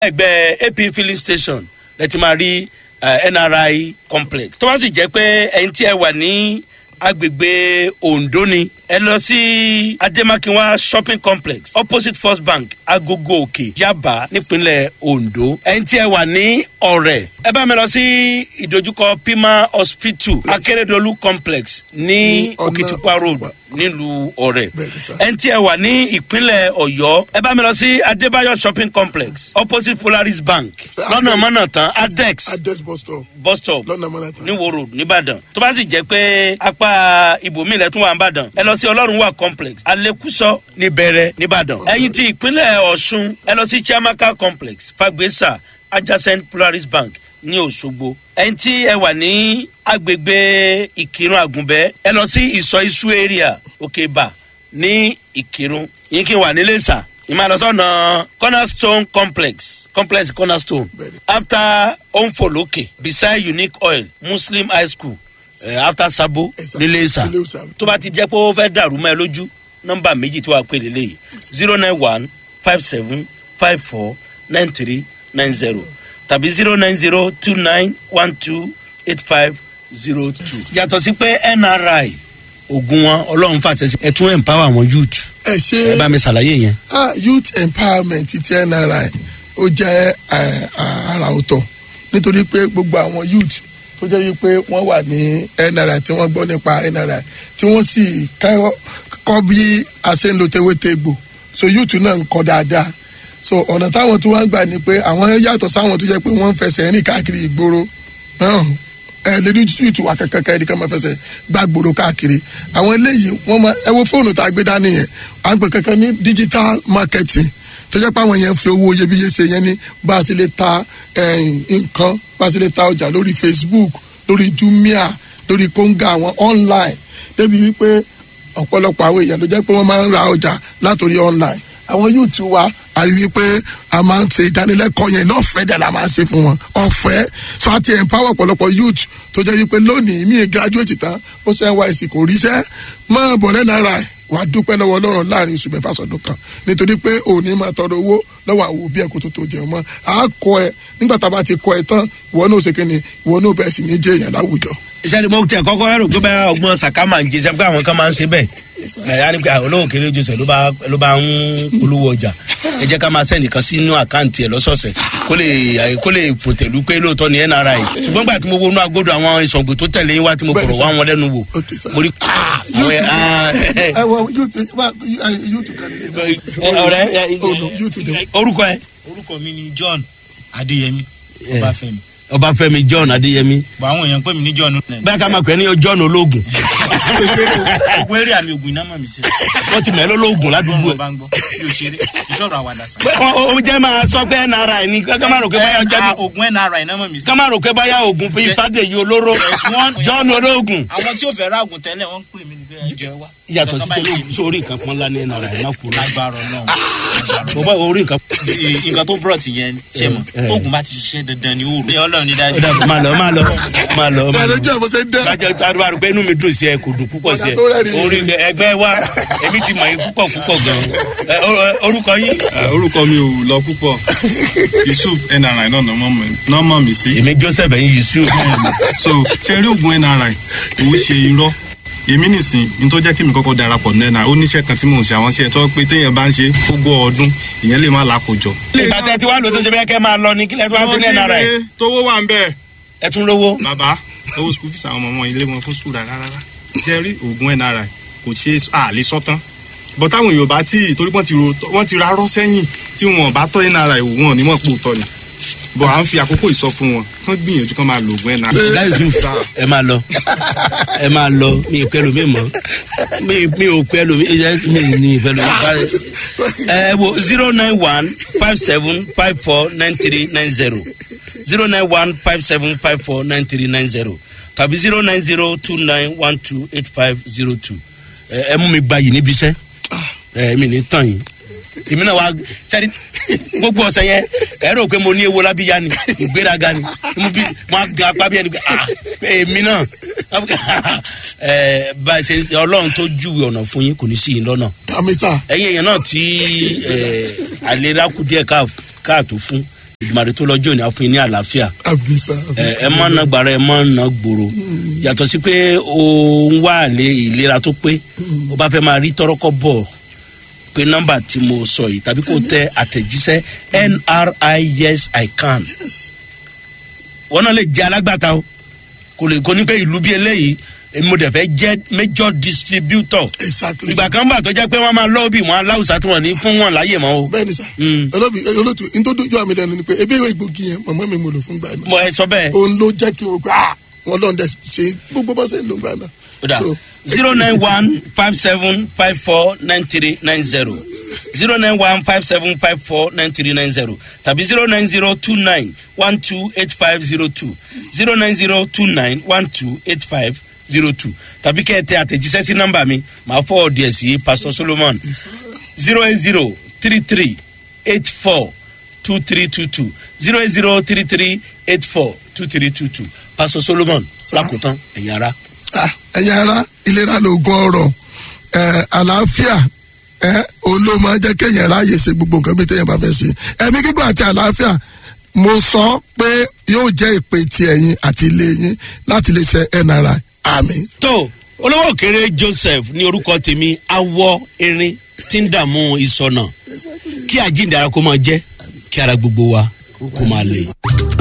ẹgbẹ́ AP filling station lẹ́tí máa rí NRI complex. tó bá sì jẹ́ pé ẹ̀yin tí ẹ wà ní agbègbè Ondo ni ẹ lọ sí Ademakinwa shopping complex opposite First Bank Agogo Òkè Yaba nípínlẹ̀ Ondo. ẹ̀yin tí ẹ wà ní Ọ̀rẹ́ ẹ bá mi lọ sí ìdojúkọ Pima Hospital Akeredolu complex ní Òkìtìpupa road nílùú Ọ̀rẹ́. ẹ̀yin tí ẹ wà ní ìpínlẹ̀ Ọ̀yọ́ ẹ bá mi lọ sí Adébáyọ̀ shopping complex opposite Polaris Bank lọ́nà mọ́nàtán Adex bus stop ní Wo road nìbàdàn. tó bá sì jẹ́ pé apá ibòmíì lẹ́tún wà nìbàdàn ẹ lọ sí Ọlọ́run wà complex Alekuso níbẹ̀rẹ̀ nìbàdàn. ẹ̀yin tí ìpínlẹ̀ Ọ̀ṣun ẹ lọ sí Chiamaka complex Fagbesa adjacent Polaris Bank ní Òṣogbo. ẹ̀yin tí ẹ wà ní agbègbè Ìkìrun Àgùnbẹ́ ẹ lọ sí Ìsọ̀ Isu area Òkèbà ní Ìkìrun. yín kí n wà nílé sà ìmọ̀lọ́sọ̀nà Cornerstone complex Cornerstone after Onfoloke beside Unique Oil Muslim High School after Sabo nílé sà. tó bá ti jẹ́ pé ó fẹ́ dàrú mọ́ ẹ lójú nọ́mbà méjì tó wà pé lélẹ́yìí 09157549390 tàbí 09029128502. yàtọ̀ sí pé NRI ogun wọn Ọlọ́run fàṣẹ sí ẹ tún empower àwọn youth. ẹ bá mi ṣàlàyé yẹn. youth empowerment ti NRI ó jẹ́ àrà ọ̀tọ̀ nítorí pé gbogbo àwọn youth tó jẹ́ wípé wọ́n wà ní NRI tí wọ́n gbọ́ nípa NRI tí wọ́n sì kọ́ bí a ṣe ń lo tewétegbò so youth náà ń kọ́ dáadáa. so ọ̀nà táwọn tí wọ́n gbà ni pé àwọn yàtọ̀ sáwọn tó jẹ́ pé wọ́n ń fẹsẹ̀ rìn káàkiri ìgboro lórí youth wa kankan ẹni kan máa fẹsẹ̀ gbá gbòòrò káàkiri. àwọn eléyìí wọ́n máa ẹ wo fóònù tá a gbé dání yẹn à ń pè kankan ní digital marketing tó jẹ́ pé àwọn yẹn fi owó iyebíye ṣe yẹn ní bá a sì lè ta nǹkan bá a sì lè ta ọjà lórí Facebook lórí Jumia lórí Konga àwọn online débi wípé ọ̀pọ̀lọpọ̀ àwọn èèyàn ló jẹ́ pé wọ́n máa ń ra ọjà látòrí online. àwọn youth wa a rí wípé a máa ń ṣe ìdánilẹ́kọ̀ọ́ yẹn lọ́fẹ̀ẹ́ dẹ̀ la máa ń ṣe fún wọn ọ̀fẹ́ so àti empower ọ̀pọ̀lọpọ̀ youth tó jẹ́ wípé lónìí mi graduate tán ó ṣe NYSC kò ríṣẹ́ máa bọ̀ NRI wàá dúpẹ́ lọ́wọ́ Ọlọ́run láàrin oṣù mẹ́fà sọ̀dún kan nítorí pé òní máa tọrọ owó lọ́wọ́ àwọn òbí ẹ̀ kó tó jẹun mọ́ a kọ́ ẹ nígbà tá a bá ti kọ́ ẹ tán ìwọ náà ṣe kíni ìwọ náà bẹ̀rẹ̀ sí ní jẹ́ èèyàn láwùjọ. iṣẹ́ ni mo tẹ̀ kọ́kọ́ rò pé báyà ọgbọ́n sàká máa ń jẹ sẹ́pẹ́ àwọn kan máa ń ṣe bẹ́ẹ̀ ẹ̀yà ni pé olówó kéré ojú sẹ̀ ló bá ń polówó ọjà ẹ jẹ́ ká máa sẹ́ni kan sínú àkáǹtì ẹ̀ lọ́sọ̀ọ̀sẹ̀ kó lè fòtẹ̀lú pé lóòótọ́ ni NRI ṣùgbọ́n gbà tí mo wọnú agbódò àwọn ìsọ̀gbò tó tẹ̀lé yín wá tí mo fọ̀rọ̀ wá wọn lẹ́nu wò mo rí orúkọ mi ni John Adéyẹmí Ọbáfẹ́mi John Adéyẹmí. bọ̀ àwọn èèyàn pè mí ní John. bẹ́ẹ̀ ká máa pè é ní John ológun. ògùn eré àmì ògùn iná mọ̀ mi sí. wọ́n ti mẹ́lẹ́ ológun ládùúgbò. ọba ń gbọ́ bí o ṣeré ìṣòro àwàdà sàn. o jẹ́ máa sọ pé NRI ni ká máa rò pé báyà jẹ́ bí. ògùn NRI iná mọ̀ mi sí. ká máa rò pé báyà ògùn fi Fádèyí olóró John ológun. àwọn tí ó fẹ́ ra ògùn tẹ́lẹ̀ wọ́n ń pè mí ní bẹ́ẹ̀ jẹ́ wá. yàtọ̀ sí tẹ́lẹ̀ sórí nǹkan pọ́n lá ní NRI má kú. lágbára náà. mo bá orí nǹkan. nǹkan tó brought yẹn ṣe mọ̀ tóògùn bá ti ṣiṣẹ́ dandan ni ó rò. Ọlọ́run ní dájú. máa lọ. sọ̀rọ̀ jẹ́ àbọ̀sẹ̀ dẹ́. bájẹ́ àdúrà pé inú mi dùn sí ẹ kò dùn púpọ̀ sí ẹ orí ẹgbẹ́ wa èmi ti mọ̀ yín púpọ̀ gan. orúkọ yín. orúkọ mi ò lọ púpọ̀ Yusuf NRI náà mọ̀ mí sí. èmi Joseph ẹ̀yin Yusuf. so ṣe rí oògùn NRI òun ṣe irọ́ èmi nìsín ní tó jẹ́ kí mi kọ́kọ́ darapọ̀ NRI ó níṣẹ́ kan tí mò ń ṣe àwọn iṣẹ́ tó pé téèyàn bá ń ṣe gbogbo ọdún ìyẹn lè má lákòjọ. ìgbà tẹ́ ti wá lò tó ṣe bẹ́ẹ̀ kẹ́ máa lọ ní kílẹ̀ tó wá sí ní NRI. tówó wà ń bẹ̀. ẹ tún lówó. bàbá owó school fees àwọn ọmọ ilé wọn fún school rárá ṣe rí oògùn NRI kò ṣe àlè sọ́tán bọ́ táwọn èèyàn bá tí torí wọ́n ti rárọ́ sẹ́yìn tí wọ́n bá tọ́ NRI wọn ní wọ́n pò tọ́ ni bọ̀ à ń fi àkókò ìsọ fún wọn kán gbìyànjú kán máa lo oògùn NRI. ẹ máa lọ mi ò pẹ́lú mi mọ́ mi ò pẹ́lú mi ní ìpẹ́lú mi. ẹ wo 09157549390 09157549390 tàbí 09029128502 ẹ mú mi gbayì níbi iṣẹ́ mi ní tàn yín èmi náà wá sẹ́ni gbogbo ọ̀sẹ̀ yẹn ẹ rò pé mo ní ewo lábíyá ni ìgbéraga ni mo ga apá bí ẹni pé èmi náà bá a ṣe Ọlọ́run tó júwe ọ̀nà fún yín kò ní sí yín lọ́nà. ẹ̀yin èèyàn náà tí àlera kù díẹ̀ káàtó fún ìgbàre tó lọ́jọ́ ní àfún ní àlàáfíà àbísà. ẹ má na gbàrà ẹ má na gbòòrò yàtọ̀ sí pé o ń wá ìlera tó pé o bá fẹ́ máa rí tọ́rọ́kọ́ bọ̀ pé nọ́mbà tí mo sọ yìí tàbí kò tẹ àtẹ̀jíṣẹ́ NRI yes I can wọn náà lè jẹ́ alágbàtà o kò ní pé ìlú bí eléyìí mo dẹ̀ fẹ́ jẹ́ major distributor. exactly. ìgbà kan bá tó jẹ́ pé wọ́n máa lọ́ọ̀bì wọn aláwùsá tí wọ́n ní fún wọn láyè mọ́ o. bẹ́ẹ̀ni sá olóòtú ntòdójú àmì lẹ́nu ni pé ebi ìwé ìgbògi yẹn mọ̀mọ́ mi mo lò fún gbà náà. mo ẹ sọ bẹ́ẹ̀. òun ló jẹ́ kí o gbà wọn lọ́n dẹ̀ ṣe gbogbo bá ṣe ń lò gbà náà. o da 09157549390 09157549390 tàbí 09029128502 09029128502 tàbí kẹ́ ẹ tẹ àtẹ̀jíṣẹ́ sí nọ́mbà mi màá fọ́ ọ̀dì ẹ̀ sí Pastor Solomon 08033842322 08033842322 Pastor Solomon lákòótán ẹ̀yin ará. ẹ̀yin ará ìlera lóògùn ọ̀rọ̀ àlàáfíà òun ló máa jẹ́ kéèyàn ráàyè ṣe gbogbo nǹkan bí téèyàn bá fẹ́ ṣe ẹ̀mí gígùn àti àlàáfíà mo sọ pé yóò jẹ́ ìpè ti ẹ̀yin àti ilé yín láti lè ṣe NRI àmín. tó olówó kéré Joseph ní orúkọ tèmi awọ erin tí ń dààmú ìsọnà kí àjíǹde ara kó máa jẹ́ kí ara gbogbo wa kó máa lè.